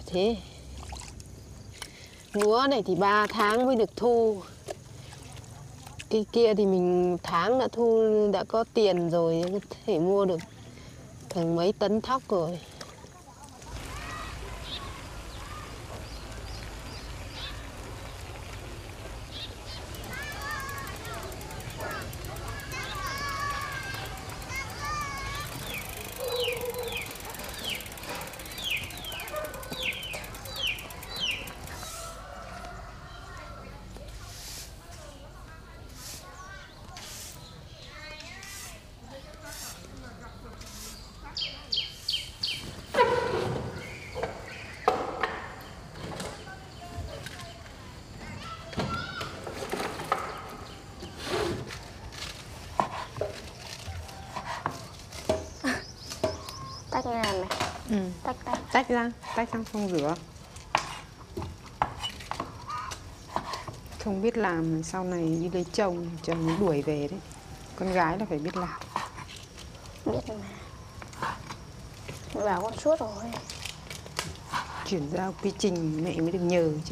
thế. Lúa này thì 3 tháng mới được thu. Cái kia thì mình tháng đã thu, đã có tiền rồi, có thể mua được thành mấy tấn thóc rồi. Tách như này mày. Tách ra không rửa. Không biết làm sau này đi lấy chồng nó đuổi về đấy. Con gái là phải biết làm. Biết mà. Mẹ bảo con suốt rồi. Chuyển giao quy trình mẹ mới được nhờ chứ.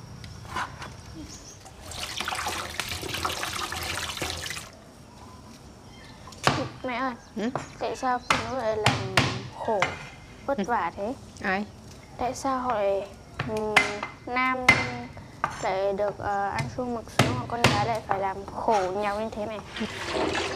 Mẹ ơi, tại sao phụ nữ lại làm khổ, vất vả thế? Ai? Tại sao họ lại nam lại được ăn sung mặc sướng, còn con gái lại phải làm khổ nhau như thế này?